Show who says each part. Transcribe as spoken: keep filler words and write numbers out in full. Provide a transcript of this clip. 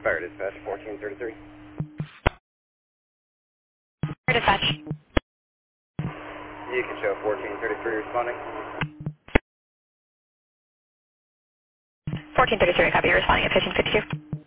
Speaker 1: Fire dispatch, fourteen thirty-three.
Speaker 2: Fire dispatch.
Speaker 1: You can show fourteen thirty-three responding.
Speaker 2: fourteen thirty-three, copy. Responding at fifteen fifty-two.